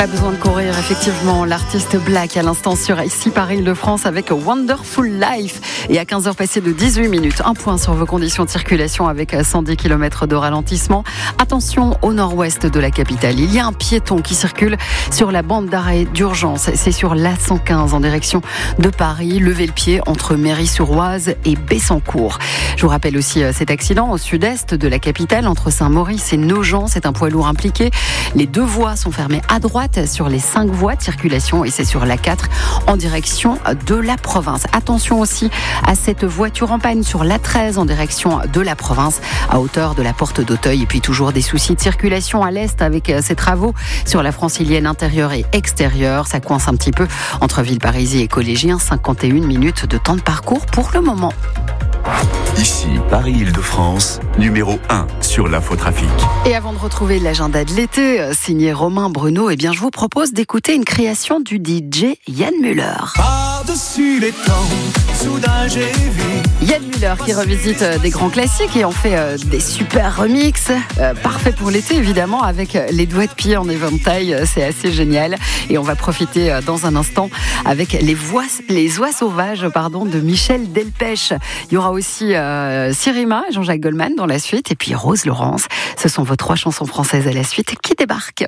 Pas besoin de courir, effectivement. L'artiste Black à l'instant sur Ici Paris Île-de-France avec Wonderful Life. Et à 15h passées de 18 minutes, un point sur vos conditions de circulation avec 110 km de ralentissement. Attention au nord-ouest de la capitale. Il y a un piéton qui circule sur la bande d'arrêt d'urgence. C'est sur l'A115 en direction de Paris. Levez le pied entre Méry-sur-Oise et Bessancourt. Je vous rappelle aussi cet accident au sud-est de la capitale entre Saint-Maurice et Nogent. C'est un poids lourd impliqué. Les deux voies sont fermées à droite sur les 5 voies de circulation et c'est sur l'A4 en direction de la province. Attention aussi à cette voiture en panne sur l'A13 en direction de la province à hauteur de la porte d'Auteuil. Et puis toujours des soucis de circulation à l'est avec ces travaux sur la francilienne intérieure et extérieure. Ça coince un petit peu entre Villeparisis et Collégien. 51 minutes de temps de parcours pour le moment. Ici, Paris-Île-de-France, numéro 1 sur l'infotrafic. Et avant de retrouver l'agenda de l'été, signé Romain Bruno, eh bien, je vous propose d'écouter une création du DJ Yann Müller. Par-dessus les temps, soudain j'ai vu. Yann Müller qui revisite des grands classiques et en fait des super remixes. Parfait pour l'été, évidemment, avec les doigts de pied en éventail. C'est assez génial. Et on va profiter dans un instant avec les oies sauvages de Michel Delpech. Il y aura aussi Sirima, Jean-Jacques Goldman dans la suite, et puis Rose Laurence. Ce sont vos 3 chansons françaises à la suite qui débarquent.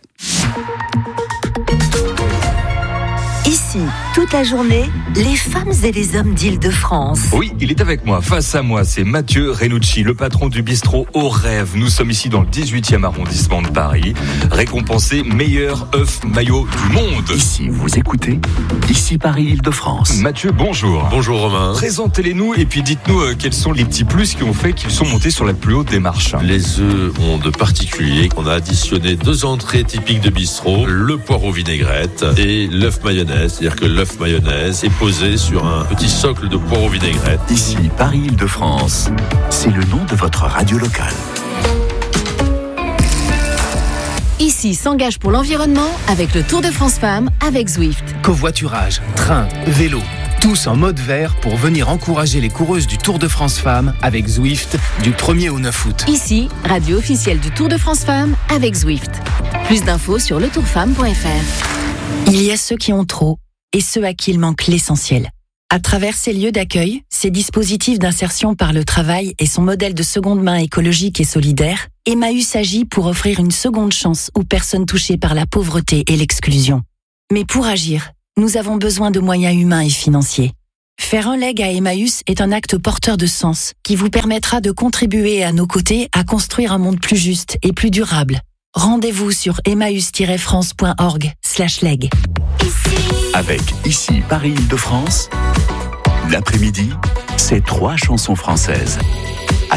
Ici, toute la journée, les femmes et les hommes d'Île-de-France. Oui, il est avec moi. Face à moi, c'est Mathieu Renucci, le patron du bistrot Au Rêve. Nous sommes ici dans le 18e arrondissement de Paris, récompensé meilleur œuf maillot du monde. Ici, vous écoutez Ici Paris Île-de-France. Mathieu, bonjour. Bonjour Romain. Présentez-les-nous et puis dites-nous quels sont les petits plus qui ont fait qu'ils sont montés sur la plus haute des marches. Les œufs ont de particulier. On a additionné 2 entrées typiques de bistrot, le poireau vinaigrette et l'œuf mayonnaise. C'est-à-dire que l'œuf mayonnaise est posé sur un petit socle de poireau vinaigrette. Ici Paris Île-de-France, c'est le nom de votre radio locale. Ici s'engage pour l'environnement avec le Tour de France Femmes avec Zwift. Covoiturage, train, vélo, tous en mode vert pour venir encourager les coureuses du Tour de France Femmes avec Zwift du 1er au 9 août. Ici, radio officielle du Tour de France Femmes avec Zwift. Plus d'infos sur letourfemme.fr. Il y a ceux qui ont trop et ceux à qui il manque l'essentiel. À travers ces lieux d'accueil, ces dispositifs d'insertion par le travail et son modèle de seconde main écologique et solidaire, Emmaüs agit pour offrir une seconde chance aux personnes touchées par la pauvreté et l'exclusion. Mais pour agir, nous avons besoin de moyens humains et financiers. Faire un leg à Emmaüs est un acte porteur de sens qui vous permettra de contribuer à nos côtés à construire un monde plus juste et plus durable. Rendez-vous sur emmaüs-france.org/leg. Avec Ici Paris Île-de-France, l'après-midi, c'est 3 chansons françaises.